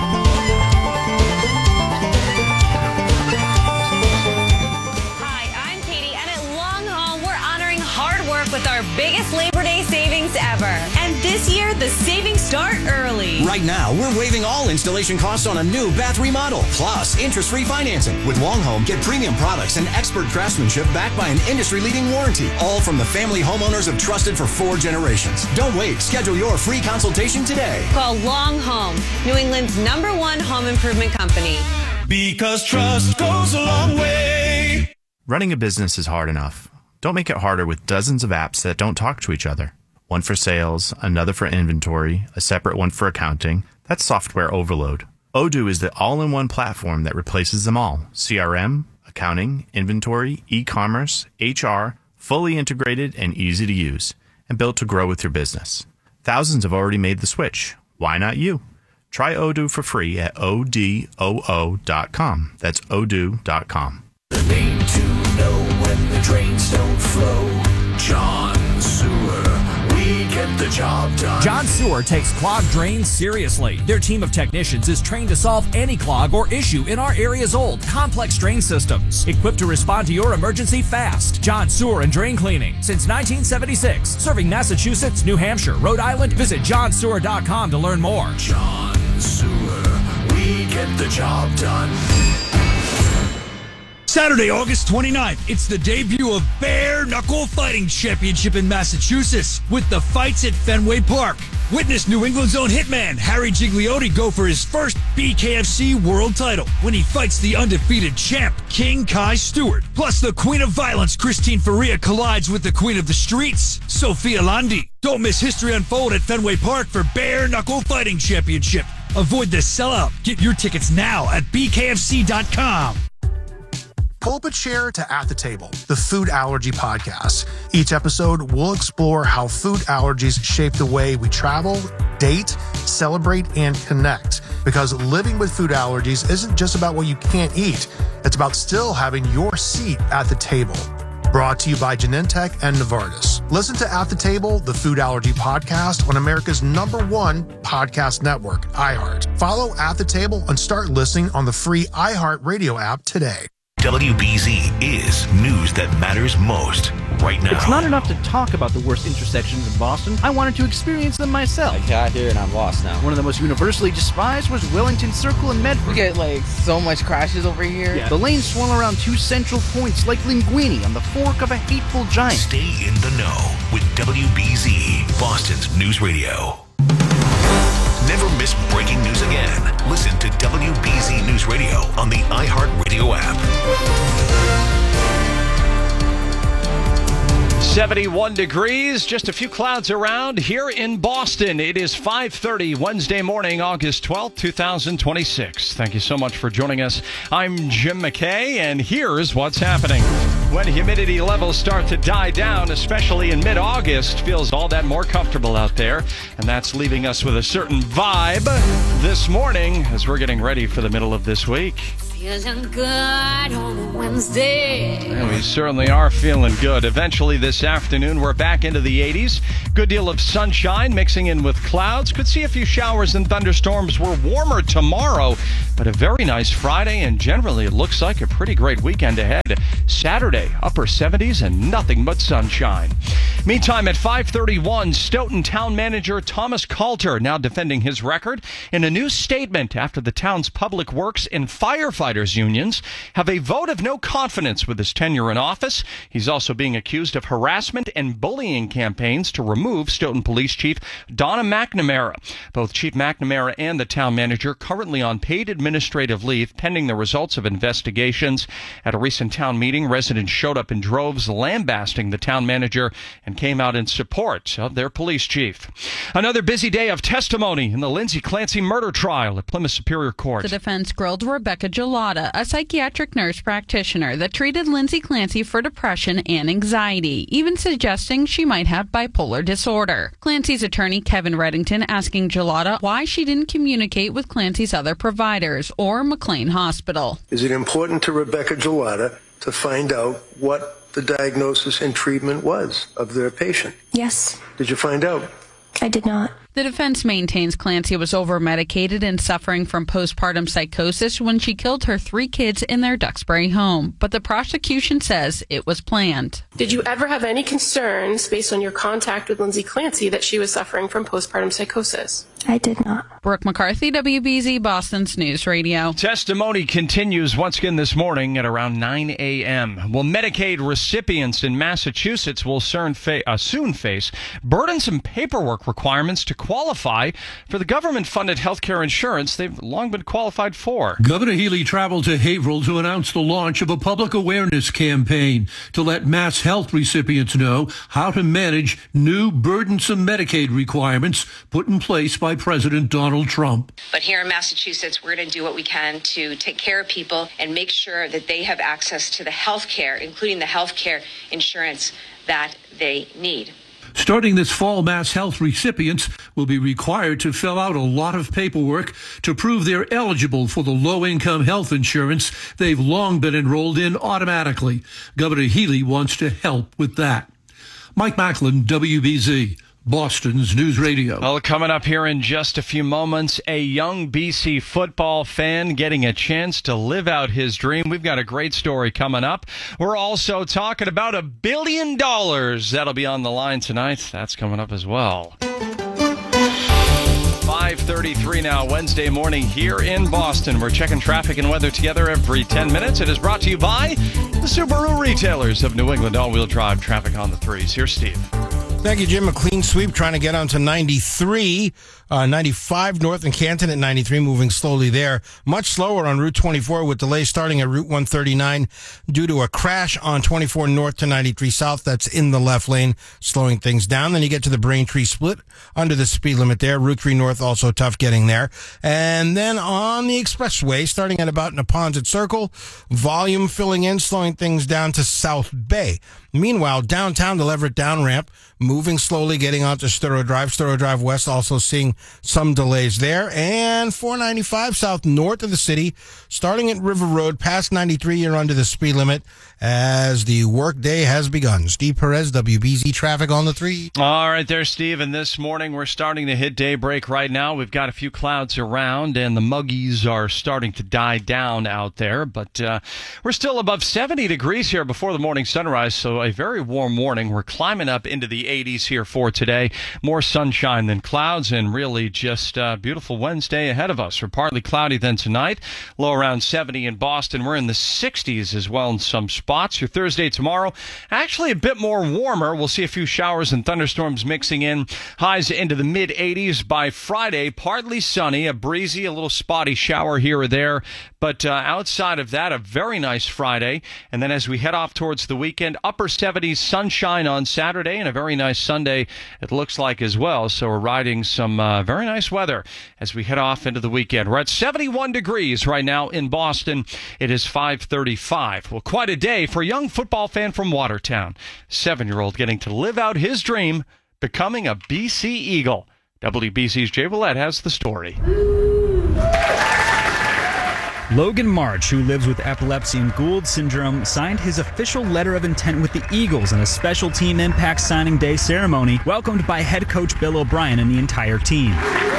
With our biggest Labor Day savings ever. And this year, the savings start early. Right now, we're waiving all installation costs on a new bath remodel, plus interest-free financing. With Longhome, get premium products and expert craftsmanship backed by an industry-leading warranty, all from the family homeowners have trusted for four generations. Don't wait. Schedule your free consultation today. Call Longhome, New England's number one home improvement company. Because trust goes a long way. Running a business is hard enough. Don't make it harder with dozens of apps that don't talk to each other. One for sales, another for inventory, a separate one for accounting. That's software overload. Odoo is the all-in-one platform that replaces them all. C R M, accounting, inventory, e-commerce, H R, fully integrated and easy to use, and built to grow with your business. Thousands have already made the switch. Why not you? Try Odoo for free at O D O O dot com. That's odoo dot com. The name to know when the drains don't flow. John Sewer. We get the job done. John Sewer takes clogged drains seriously. Their team of technicians is trained to solve any clog or issue in our area's old, complex drain systems. Equipped to respond to your emergency fast. John Sewer and Drain Cleaning. Since nineteen seventy-six. Serving Massachusetts, New Hampshire, Rhode Island. Visit john sewer dot com to learn more. John Sewer. We get the job done. Saturday, August twenty-ninth, it's the debut of Bare Knuckle Fighting Championship in Massachusetts with the fights at Fenway Park. Witness New England's own hitman Harry Gigliotti go for his first B K F C world title when he fights the undefeated champ, King Kai Stewart. Plus, the Queen of Violence, Christine Faria, collides with the Queen of the Streets, Sophia Landi. Don't miss history unfold at Fenway Park for Bare Knuckle Fighting Championship. Avoid the sellout. Get your tickets now at B K F C dot com. Pull up a chair to At the Table, the food allergy podcast. Each episode, we'll explore how food allergies shape the way we travel, date, celebrate, and connect. Because living with food allergies isn't just about what you can't eat. It's about still having your seat at the table. Brought to you by Genentech and Novartis. Listen to At the Table, the food allergy podcast on America's number one podcast network, iHeart. Follow At the Table and start listening on the free iHeart Radio app today. W B Z is news that matters most right now. It's not enough to talk about the worst intersections in Boston. I wanted to experience them myself. I got here and I'm lost now. One of the most universally despised was Wellington Circle in Medford. We get like so much crashes over here. Yeah. The lanes swirl around two central points like linguini on the fork of a hateful giant. Stay in the know with W B Z, Boston's news radio. Never miss breaking news again. Listen to W B Z News Radio on the iHeartRadio app. seventy-one degrees, just a few clouds around here in Boston. It is five thirty Wednesday morning, August twelfth, twenty twenty-six. Thank you so much for joining us. I'm Jim McKay, and here's what's happening. When humidity levels start to die down, especially in mid-August, feels all that more comfortable out there. And that's leaving us with a certain vibe this morning as we're getting ready for the middle of this week. Feeling good on a Wednesday. And we certainly are feeling good. Eventually this afternoon, we're back into the eighties. Good deal of sunshine mixing in with clouds. Could see a few showers and thunderstorms. We're warmer tomorrow, but a very nice Friday, and generally it looks like a pretty great weekend ahead. Saturday, upper seventies and nothing but sunshine. Meantime, at five thirty-one, Stoughton Town Manager Thomas Coulter now defending his record in a new statement after the town's public works and firefighters unions have a vote of no confidence with his tenure in office. He's also being accused of harassment and bullying campaigns to remove Stoughton Police Chief Donna McNamara. Both Chief McNamara and the town manager currently on paid administrative leave pending the results of investigations. At a recent town meeting, residents showed up in droves lambasting the town manager and came out in support of their police chief. Another busy day of testimony in the Lindsay Clancy murder trial at Plymouth Superior Court. The defense grilled Rebecca Gelada, a psychiatric nurse practitioner that treated Lindsay Clancy for depression and anxiety, even suggesting she might have bipolar disorder. Clancy's attorney, Kevin Reddington, asking Gelada why she didn't communicate with Clancy's other providers or McLean Hospital. Is it important to Rebecca Gelada to find out what the diagnosis and treatment was of their patient? Yes. Did you find out? I did not. The defense maintains Clancy was over-medicated and suffering from postpartum psychosis when she killed her three kids in their Duxbury home, but the prosecution says it was planned. Did you ever have any concerns, based on your contact with Lindsay Clancy, that she was suffering from postpartum psychosis? I did not. Brooke McCarthy, W B Z, Boston's News Radio. Testimony continues once again this morning at around nine a.m. Well, Medicaid recipients in Massachusetts will soon, fa- uh, soon face burdensome paperwork requirements to qualify for the government-funded health care insurance they've long been qualified for. Governor Healy traveled to Haverhill to announce the launch of a public awareness campaign to let Mass Health recipients know how to manage new burdensome Medicaid requirements put in place by President Donald Trump. But here in Massachusetts, we're going to do what we can to take care of people and make sure that they have access to the health care, including the health care insurance that they need. Starting this fall, Mass Health recipients will be required to fill out a lot of paperwork to prove they're eligible for the low-income health insurance they've long been enrolled in automatically. Governor Healy wants to help with that. Mike Macklin, W B Z. Boston's News Radio. Well, coming up here in just a few moments, a young B C football fan getting a chance to live out his dream. We've got a great story coming up. We're also talking about a billion dollars. That'll be on the line tonight. That's coming up as well. five thirty-three now, Wednesday morning here in Boston. We're checking traffic and weather together every ten minutes. It is brought to you by the Subaru retailers of New England. All-wheel drive traffic on the threes. Here's Steve. Thank you, Jim. A clean sweep trying to get onto ninety-three. Uh, ninety-five north in Canton at ninety-three, moving slowly there. Much slower on Route twenty-four with delays starting at Route one thirty-nine due to a crash on twenty-four north to ninety-three south. That's in the left lane, slowing things down. Then you get to the Braintree split under the speed limit there. Route three north also tough getting there. And then on the expressway, starting at about Neponset Circle, volume filling in, slowing things down to South Bay. Meanwhile, downtown, the Leverett down ramp, moving slowly, getting onto Sturrow Drive. Sturrow Drive West also seeing some delays there. And four ninety-five south north of the city, starting at River Road, past ninety-three, you're under the speed limit as the workday has begun. Steve Perez, W B Z Traffic on the three. All right there, Steve. And this morning, we're starting to hit daybreak right now. We've got a few clouds around, and the muggies are starting to die down out there. But uh, we're still above seventy degrees here before the morning sunrise, so a very warm morning. We're climbing up into the eighties here for today. More sunshine than clouds, and really just a beautiful Wednesday ahead of us. We're partly cloudy then tonight, low around seventy in Boston. We're in the sixties as well in some spots. Your Thursday tomorrow, actually a bit more warmer. We'll see a few showers and thunderstorms mixing in. Highs into the mid eighties by Friday. Partly sunny, a breezy, a little spotty shower here or there. But uh, outside of that, a very nice Friday. And then as we head off towards the weekend, upper seventies, sunshine on Saturday, and a very nice Sunday, it looks like as well. So we're riding some uh, very nice weather as we head off into the weekend. We're at seventy-one degrees right now in Boston. It is five thirty-five. Well, quite a day for a young football fan from Watertown. Seven-year-old getting to live out his dream, becoming a B C Eagle. W B C's Jay Willett has the story. Logan March, who lives with epilepsy and Gould syndrome, signed his official letter of intent with the Eagles in a special team impact signing day ceremony, welcomed by head coach Bill O'Brien and the entire team.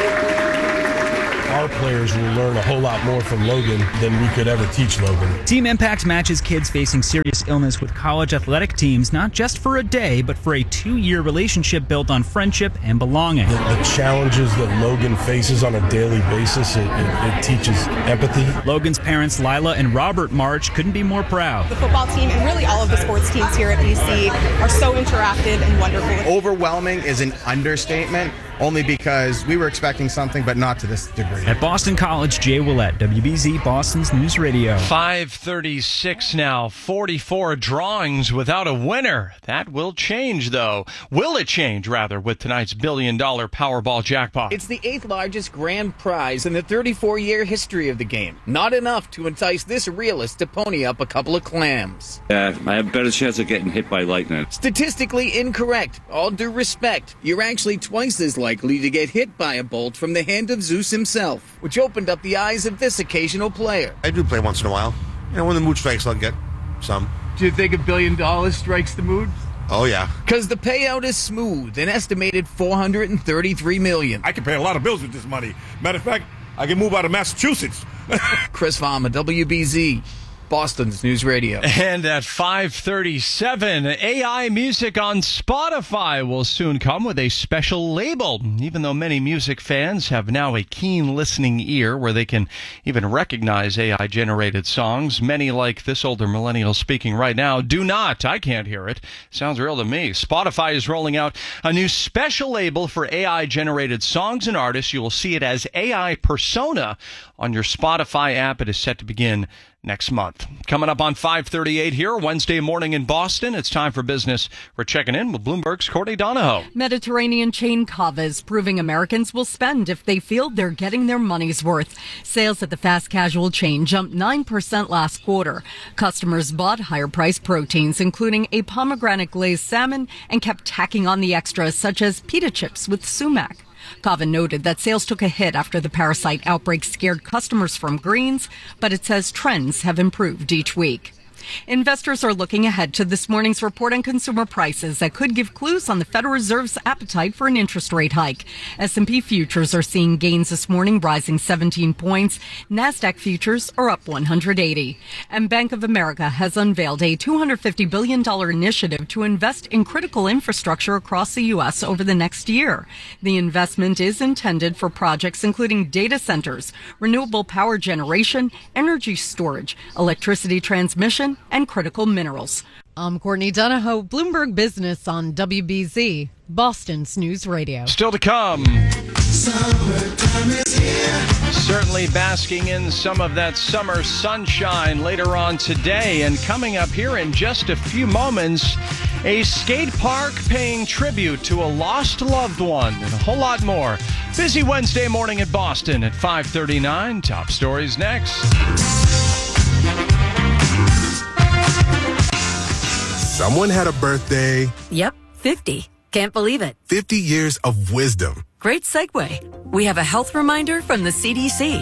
Our players will learn a whole lot more from Logan than we could ever teach Logan. Team Impact matches kids facing serious illness with college athletic teams, not just for a day, but for a two-year relationship built on friendship and belonging. The, the challenges that Logan faces on a daily basis, it, it, it teaches empathy. Logan's parents, Lila and Robert March, couldn't be more proud. The football team and really all of the sports teams here at B C are so interactive and wonderful. Overwhelming is an understatement, only because we were expecting something, but not to this degree. At Boston College, Jay Willett, W B Z Boston's News Radio. five thirty-six now, forty-four drawings without a winner. That will change, though. Will it change, rather, with tonight's billion-dollar Powerball jackpot? It's the eighth largest grand prize in the thirty-four-year history of the game. Not enough to entice this realist to pony up a couple of clams. Uh, I have a better chance of getting hit by lightning. Statistically incorrect. All due respect. You're actually twice as likely to get hit by a bolt from the hand of Zeus himself, which opened up the eyes of this occasional player. I do play once in a while. You know, when the mood strikes, I'll get some. Do you think a billion dollars strikes the mood? Oh, yeah. Because the payout is smooth, an estimated four hundred thirty-three million dollars. I can pay a lot of bills with this money. Matter of fact, I can move out of Massachusetts. Chris Farmer, W B Z. Boston's News Radio. And at five thirty-seven, A I music on Spotify will soon come with a special label. Even though many music fans have now a keen listening ear where they can even recognize A I-generated songs, many, like this older millennial speaking right now, do not. I can't hear it. Sounds real to me. Spotify is rolling out a new special label for A I-generated songs and artists. You will see it as A I Persona on your Spotify app. It is set to begin next month. Coming up on five thirty-eight here, Wednesday morning in Boston, it's time for business. We're checking in with Bloomberg's Courtney Donahoe. Mediterranean chain Cava is proving Americans will spend if they feel they're getting their money's worth. Sales at the fast casual chain jumped nine percent last quarter. Customers bought higher-priced proteins, including a pomegranate glazed salmon, and kept tacking on the extras, such as pita chips with sumac. Cava noted that sales took a hit after the parasite outbreak scared customers from greens, but it says trends have improved each week. Investors are looking ahead to this morning's report on consumer prices that could give clues on the Federal Reserve's appetite for an interest rate hike. S and P futures are seeing gains this morning, rising seventeen points. NASDAQ futures are up one hundred eighty. And Bank of America has unveiled a two hundred fifty billion dollars initiative to invest in critical infrastructure across the U S over the next year. The investment is intended for projects including data centers, renewable power generation, energy storage, electricity transmission, and critical minerals. I'm Courtney Donahoe, Bloomberg Business on W B Z, Boston's News Radio. Still to come. Summertime is here. Certainly basking in some of that summer sunshine later on today. And coming up here in just a few moments, a skate park paying tribute to a lost loved one and a whole lot more. Busy Wednesday morning at Boston at five thirty-nine. Top stories next. Someone had a birthday. Yep, fifty. Can't believe it. fifty years of wisdom. Great segue. We have a health reminder from the C D C.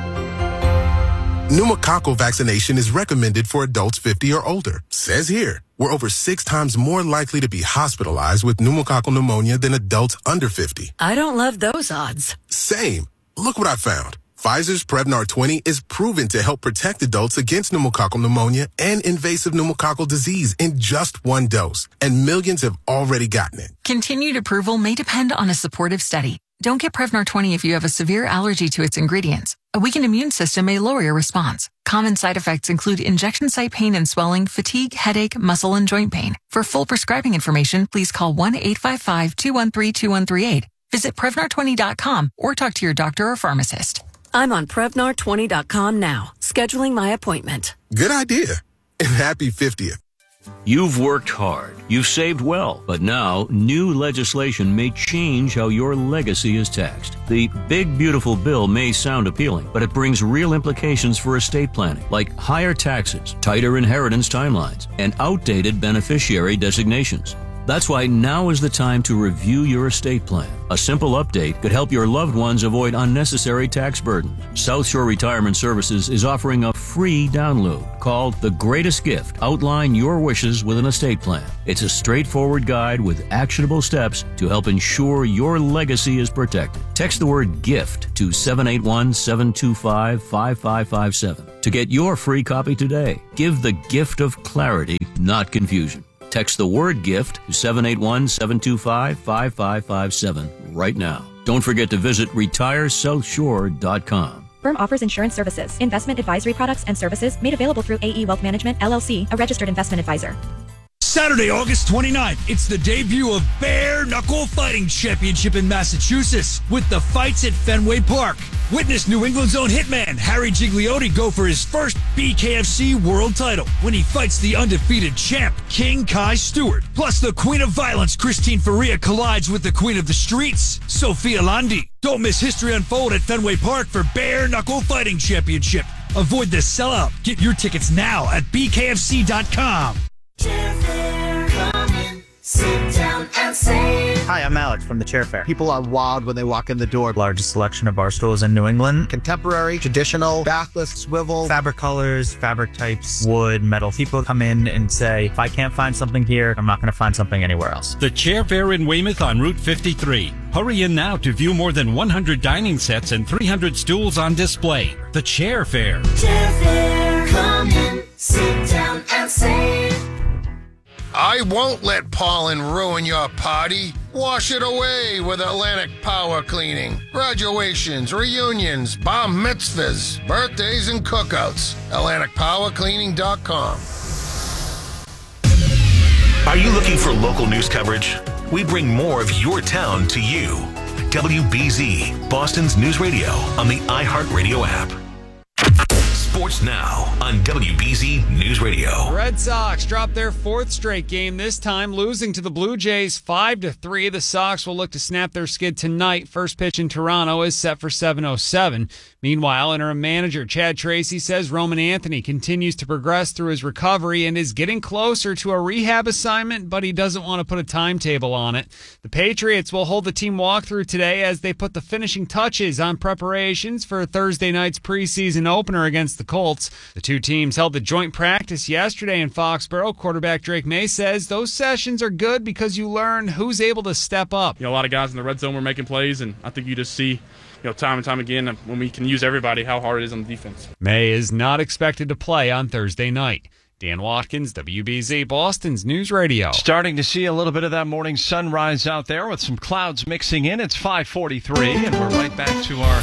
Pneumococcal vaccination is recommended for adults fifty or older. Says here, we're over six times more likely to be hospitalized with pneumococcal pneumonia than adults under fifty. I don't love those odds. Same. Look what I found. Pfizer's Prevnar twenty is proven to help protect adults against pneumococcal pneumonia and invasive pneumococcal disease in just one dose. And millions have already gotten it. Continued approval may depend on a supportive study. Don't get Prevnar twenty if you have a severe allergy to its ingredients. A weakened immune system may lower your response. Common side effects include injection site pain and swelling, fatigue, headache, muscle, and joint pain. For full prescribing information, please call one eight five five, two one three, two one three eight. Visit Prevnar twenty dot com or talk to your doctor or pharmacist. I'm on Prevnar twenty dot com now, scheduling my appointment. Good idea. And happy fiftieth. You've worked hard. You've saved well. But now, new legislation may change how your legacy is taxed. The Big Beautiful Bill may sound appealing, but it brings real implications for estate planning, like higher taxes, tighter inheritance timelines, and outdated beneficiary designations. That's why now is the time to review your estate plan. A simple update could help your loved ones avoid unnecessary tax burden. South Shore Retirement Services is offering a free download called The Greatest Gift. Outline your wishes with an estate plan. It's a straightforward guide with actionable steps to help ensure your legacy is protected. Text the word GIFT to seven eight one, seven two five, five five five seven to get your free copy today. Give the gift of clarity, not confusion. Text the word GIFT to seven eight one, seven two five, five five five seven right now. Don't forget to visit retire south shore dot com. Firm offers insurance services, investment advisory products and services made available through A E Wealth Management, L L C, a registered investment advisor. Saturday, August twenty-ninth, it's the debut of Bare Knuckle Fighting Championship in Massachusetts with the fights at Fenway Park. Witness New England's own hitman, Harry Gigliotti, go for his first B K F C world title when he fights the undefeated champ, King Kai Stewart. Plus, the Queen of Violence, Christine Faria, collides with the Queen of the Streets, Sophia Landi. Don't miss history unfold at Fenway Park for Bare Knuckle Fighting Championship. Avoid the sellout. Get your tickets now at B K F C dot com. Sit down and save. Hi, I'm Alex from the Chair Fair. People are wild when they walk in the door. Largest selection of bar stools in New England. Contemporary, traditional, backless, swivel, fabric colors, fabric types, wood, metal. People come in and say, if I can't find something here, I'm not going to find something anywhere else. The Chair Fair in Weymouth on Route fifty-three. Hurry in now to view more than one hundred dining sets and three hundred stools on display. The Chair Fair. Chair Fair. Come in, sit down and save. I won't let pollen ruin your party. Wash it away with Atlantic Power Cleaning. Graduations, reunions, bar mitzvahs, birthdays, and cookouts. Atlantic Power Cleaning dot com. Are you looking for local news coverage? We bring more of your town to you. W B Z, Boston's News Radio on the iHeartRadio app. Sports now on W B Z News Radio. Red Sox drop their fourth straight game, this time losing to the Blue Jays five to three. The Sox will look to snap their skid tonight. First pitch in Toronto is set for seven oh seven. Meanwhile, interim manager Chad Tracy says Roman Anthony continues to progress through his recovery and is getting closer to a rehab assignment, but he doesn't want to put a timetable on it. The Patriots will hold the team walkthrough today as they put the finishing touches on preparations for Thursday night's preseason opener against the Colts. The two teams held the joint practice yesterday in Foxborough. Quarterback Drake May says those sessions are good because you learn who's able to step up. You know, a lot of guys in the red zone were making plays, and I think you just see, you know, time and time again when we can use everybody, how hard it is on the defense. May is not expected to play on Thursday night. Dan Watkins, W B Z, Boston's News Radio. Starting to see a little bit of that morning sunrise out there with some clouds mixing in. It's five forty-three, and we're right back to our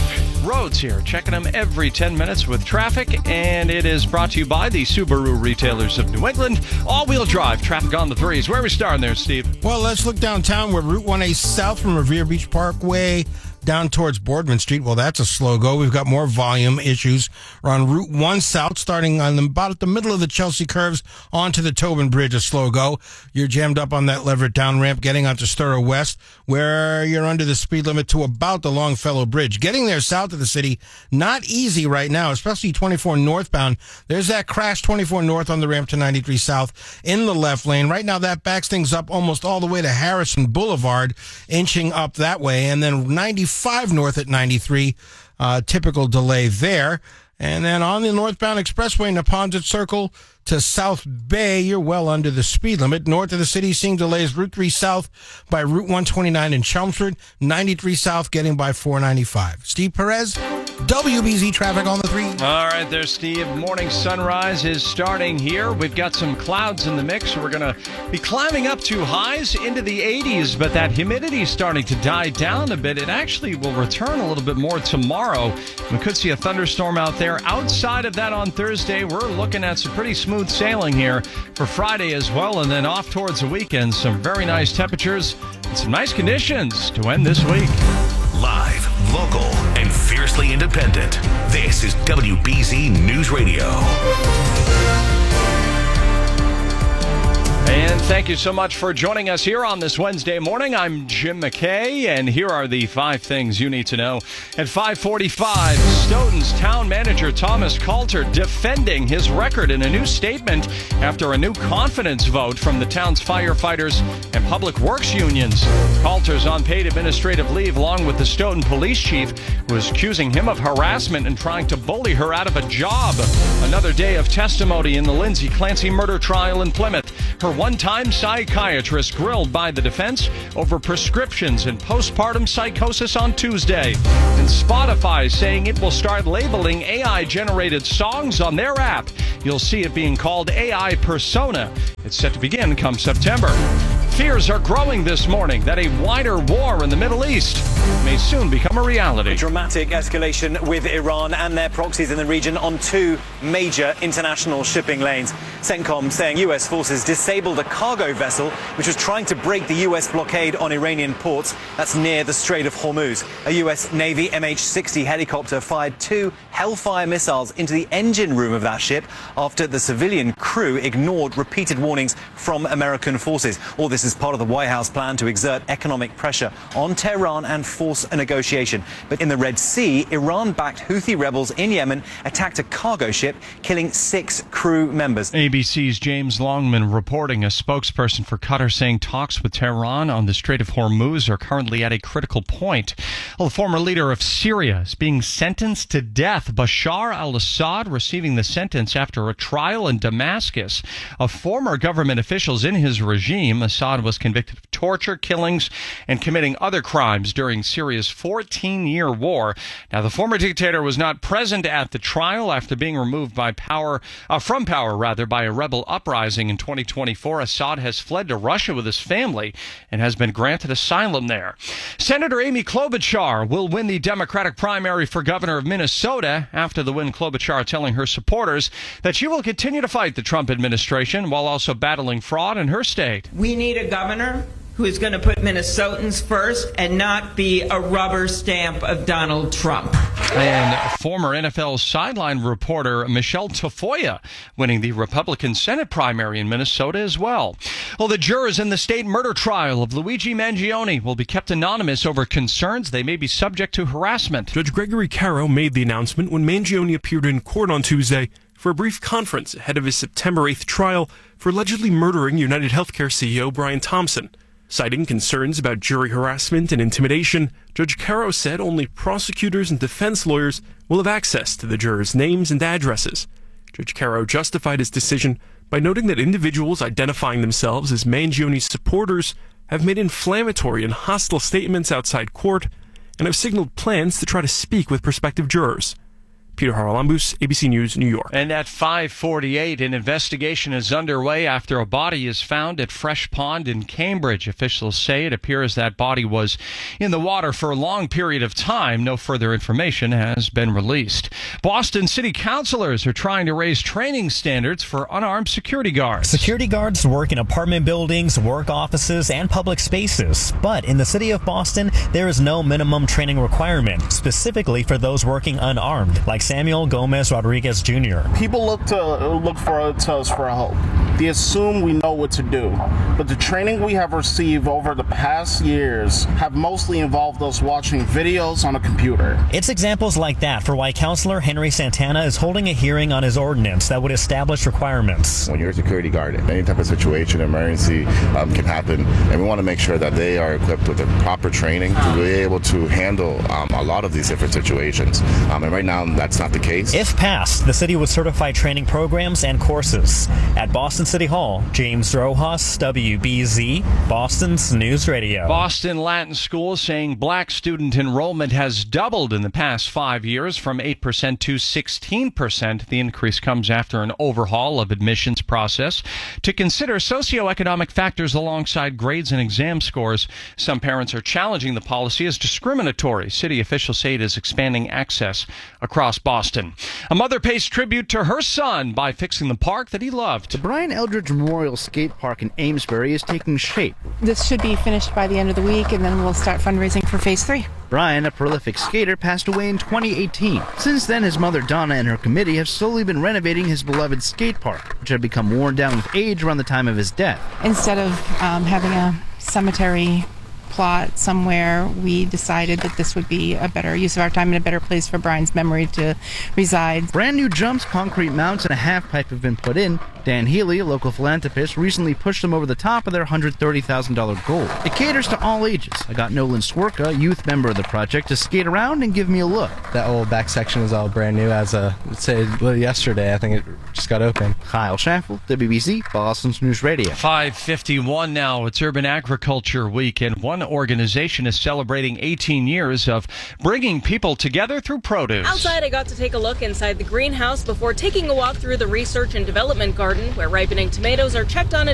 roads here, checking them every ten minutes with traffic, and it is brought to you by the Subaru retailers of New England. All-wheel drive traffic on the threes. Where are we starting there, Steve? Well, let's look downtown. We're Route one A south from Revere Beach Parkway down towards Boardman Street. Well, that's a slow go. We've got more volume issues. We're on Route one South, starting on the, about at the middle of the Chelsea curves onto the Tobin Bridge, a slow go. You're jammed up on that Leverett down ramp, getting onto Sturrow West, where you're under the speed limit to about the Longfellow Bridge. Getting there south of the city, not easy right now, especially twenty-four northbound. There's that crash twenty-four north on the ramp to ninety-three south in the left lane. Right now, that backs things up almost all the way to Harrison Boulevard, inching up that way, and then ninety-five north at ninety-three, uh, typical delay there. And then on the northbound expressway, Neponset Circle to South Bay, you're well under the speed limit. North of the city, seeing delays Route three South by Route one twenty-nine in Chelmsford, ninety-three South getting by four ninety-five. Steve Perez, W B Z traffic on the three. All right, there's Steve. Morning sunrise is starting here. We've got some clouds in the mix. We're going to be climbing up to highs into the eighties, but that humidity is starting to die down a bit. It actually will return a little bit more tomorrow. We could see a thunderstorm out there. Outside of that on Thursday, we're looking at some pretty smooth sailing here for Friday as well, and then off towards the weekend. Some very nice temperatures and some nice conditions to end this week. Live, local, and fiercely independent. This is W B Z News Radio. And thank you so much for joining us here on this Wednesday morning. I'm Jim McKay, and here are the five things you need to know. At five forty-five, Stoughton's town manager Thomas Coulter defending his record in a new statement after a new confidence vote from the town's firefighters and public works unions. Coulter's on paid administrative leave along with the Stoughton police chief, who is accusing him of harassment and trying to bully her out of a job. Another day of testimony in the Lindsay Clancy murder trial in Plymouth. Her one-time psychiatrist grilled by the defense over prescriptions and postpartum psychosis on Tuesday. And Spotify saying it will start labeling A I-generated songs on their app. You'll see it being called A I Persona. It's set to begin come September. Fears are growing this morning that a wider war in the Middle East may soon become a reality. A dramatic escalation with Iran and their proxies in the region on two major international shipping lanes. CENTCOM saying U S forces disabled a cargo vessel which was trying to break the U S blockade on Iranian ports. That's near the Strait of Hormuz. A U S Navy M H sixty helicopter fired two Hellfire missiles into the engine room of that ship after the civilian crew ignored repeated warnings from American forces. All this is part of the White House plan to exert economic pressure on Tehran and force a negotiation. But in the Red Sea, Iran-backed Houthi rebels in Yemen attacked a cargo ship, killing six crew members. A B C's James Longman reporting. A spokesperson for Qatar saying talks with Tehran on the Strait of Hormuz are currently at a critical point. Well, the former leader of Syria is being sentenced to death. Bashar al-Assad receiving the sentence after a trial in Damascus of former government officials in his regime. Assad was convicted of torture, killings, and committing other crimes during Syria's fourteen-year war. Now, the former dictator was not present at the trial after being removed by power, uh, from power rather, by a rebel uprising in twenty twenty-four. Assad has fled to Russia with his family and has been granted asylum there. Senator Amy Klobuchar will win the Democratic primary for governor of Minnesota. After the win, Klobuchar telling her supporters that she will continue to fight the Trump administration while also battling fraud in her state. We need a governor who is going to put Minnesotans first and not be a rubber stamp of Donald Trump. And former N F L sideline reporter Michelle Tafoya winning the Republican Senate primary in Minnesota as well. Well, the jurors in the state murder trial of Luigi Mangione will be kept anonymous over concerns they may be subject to harassment. Judge Gregory Caro made the announcement when Mangione appeared in court on Tuesday for a brief conference ahead of his September eighth trial for allegedly murdering United Healthcare C E O Brian Thompson. Citing concerns about jury harassment and intimidation, Judge Caro said only prosecutors and defense lawyers will have access to the jurors' names and addresses. Judge Caro justified his decision by noting that individuals identifying themselves as Mangione's supporters have made inflammatory and hostile statements outside court and have signaled plans to try to speak with prospective jurors. Peter Haralambous, A B C News, New York. And at five forty-eight, an investigation is underway after a body is found at Fresh Pond in Cambridge. Officials say it appears that body was in the water for a long period of time. No further information has been released. Boston City councilors are trying to raise training standards for unarmed security guards. Security guards work in apartment buildings, work offices, and public spaces. But in the city of Boston, there is no minimum training requirement, specifically for those working unarmed, like Samuel Gomez Rodriguez Junior People look to look for to us for help. They assume we know what to do, but the training we have received over the past years have mostly involved us watching videos on a computer. It's examples like that for why Councilor Henry Santana is holding a hearing on his ordinance that would establish requirements. When you're a security guard, any type of situation, emergency um, can happen, and we want to make sure that they are equipped with the proper training to be able to handle um, a lot of these different situations. Um, and right now, that's not the case. If passed, the city would certify training programs and courses. At Boston City Hall, James Rojas, W B Z, Boston's News Radio. Boston Latin School saying black student enrollment has doubled in the past five years from eight percent to sixteen percent. The increase comes after an overhaul of admissions process to consider socioeconomic factors alongside grades and exam scores. Some parents are challenging the policy as discriminatory. City officials say it is expanding access across Boston. A mother pays tribute to her son by fixing the park that he loved. The Brian Eldridge Memorial Skate Park in Amesbury is taking shape. This should be finished by the end of the week, and then we'll start fundraising for phase three. Brian, a prolific skater, passed away in twenty eighteen. Since then, his mother Donna and her committee have slowly been renovating his beloved skate park, which had become worn down with age around the time of his death. Instead of um, having a cemetery plot somewhere, we decided that this would be a better use of our time and a better place for Brian's memory to reside. Brand new jumps, concrete mounts, and a half pipe have been put in. Dan Healy, a local philanthropist, recently pushed them over the top of their one hundred thirty thousand dollars goal. It caters to all ages. I got Nolan Swerka, youth member of the project, to skate around and give me a look. That whole back section is all brand new as a, let's say, well, yesterday. I think it just got open. Kyle Schaffel, W B C, Boston's News Radio. five fifty-one now. It's Urban Agriculture Week, and one organization is celebrating eighteen years of bringing people together through produce. Outside, I got to take a look inside the greenhouse before taking a walk through the research and development garden, where ripening tomatoes are checked on